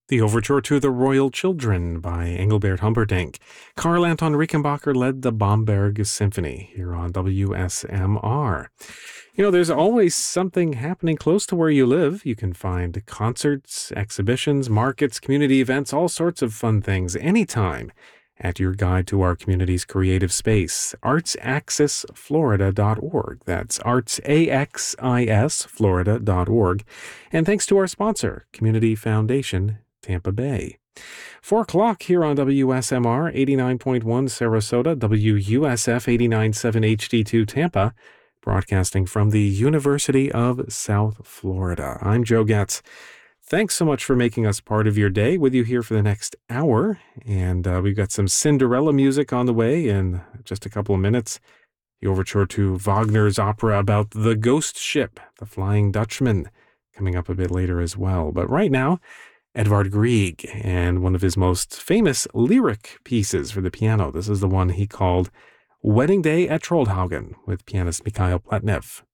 The Overture to the Royal Children by Engelbert Humperdinck. Karl Anton Rickenbacker led the Bamberg Symphony here on WSMR. There's always something happening close to where you live. You can find concerts, exhibitions, markets, community events, all sorts of fun things anytime at your guide to our community's creative space, artsaccessflorida.org. That's artsaccessflorida.org. And thanks to our sponsor, Community Foundation, Tampa Bay. 4 o'clock here on WSMR 89.1 Sarasota, WUSF 89.7 HD2 Tampa, broadcasting from the University of South Florida. I'm Joe Getz. Thanks so much for making us part of your day. With you here for the next hour, and we've got some Cinderella music on the way in just a couple of minutes. The overture to Wagner's opera about the ghost ship, the Flying Dutchman, coming up a bit later as well. But right now, Edvard Grieg and one of his most famous lyric pieces for the piano. This is the one he called Wedding Day at Trollhaugen with pianist Mikhail Pletnev.